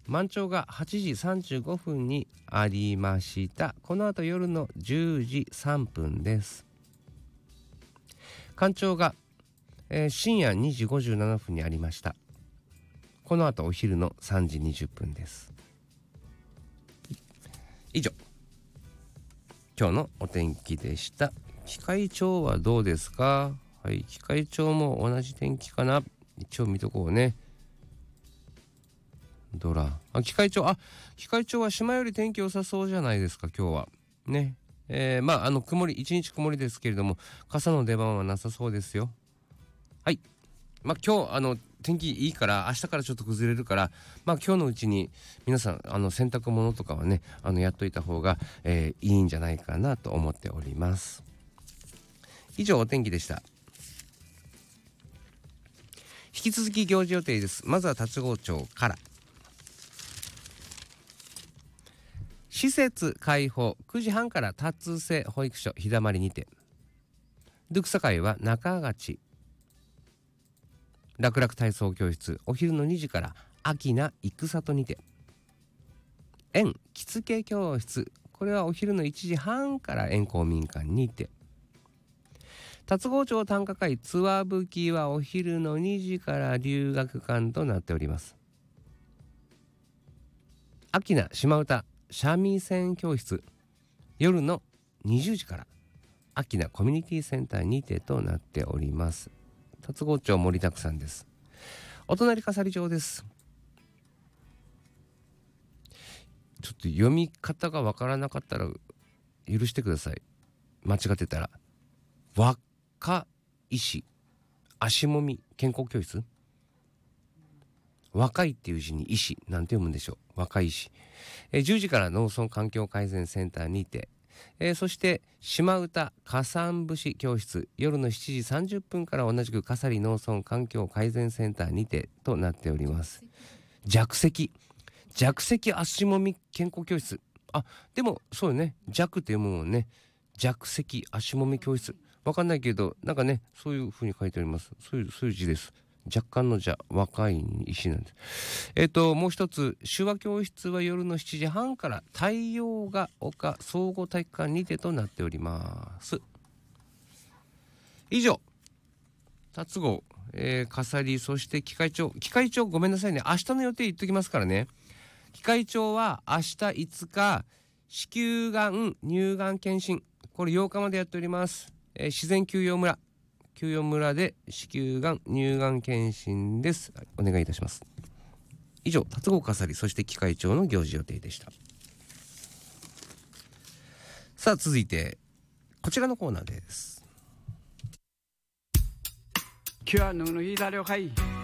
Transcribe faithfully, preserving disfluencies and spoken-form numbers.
満潮がはちじさんじゅうごふんにありました。この後夜のじゅうじさんぷんです。干潮が、えー、深夜にじごじゅうななふんにありました。この後お昼のさんじにじゅっぷんです。以上、今日のお天気でした。喜界町はどうですか？はい、喜界町も同じ天気かな。一応見とこうね。ドラあ喜界町あ喜界町は島より天気良さそうじゃないですか今日はね。えー、まああの曇り一日曇りですけれども傘の出番はなさそうですよ。はい、まあ今日あの天気いいから明日からちょっと崩れるからまあ今日のうちに皆さんあの洗濯物とかはねあのやっといた方が、えー、いいんじゃないかなと思っております。以上お天気でした。引き続き行事予定です。まずは龍郷町から。施設開放くじはんから達瀬保育所日だまりにて。ドゥクサ会は中勝楽々体操教室お昼のにじから秋名育里にて。園着付け教室これはお昼のいちじはんから園公民館にて。龍郷町短歌会ツワブキはお昼のにじから留学館となっております。秋名島唄三味線教室夜のにじゅうじから秋名コミュニティセンターにてとなっております。龍郷町盛りだくさんです。お隣笠利町です。ちょっと読み方がわからなかったら許してください。間違ってたら。若石足もみ健康教室若いっていう字に石なんて読むんでしょう。若い石、えー、じゅうじから農村環境改善センターにて、えー、そして島唄加算節教室夜のしちじさんじゅっぷんから同じく笠利農村環境改善センターにてとなっております。弱石弱石足もみ健康教室あでもそうよね弱って読むもんね。弱石足もみ教室わかんないけどなんかねそういう風に書いてあります。そういうそういう字です。若干のじゃ若い石なんです。えっともう一つ手話教室は夜のしちじはんから太陽が丘総合体育館にてとなっております。以上龍郷、えー、笠利そして喜界町喜界町ごめんなさいね明日の予定言っときますからね。喜界町は明日いつか子宮がん乳がん検診これようかまでやっております。えー、自然休養村休養村で子宮がん乳がん検診です。お願いいたします。以上龍郷笠利そして喜界町の行事予定でした。さあ続いてこちらのコーナーです。 今日はののいだりょかい